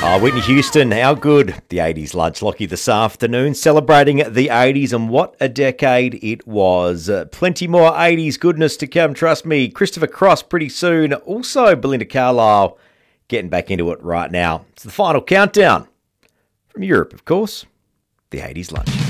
Whitney Houston, how good. The 80s lunch Lockie this afternoon, celebrating the 80s and what a decade it was. Plenty more 80s goodness to come, trust me. Christopher Cross pretty soon. Also, Belinda Carlisle getting back into it right now. It's the final countdown from Europe, of course. The 80s lunch.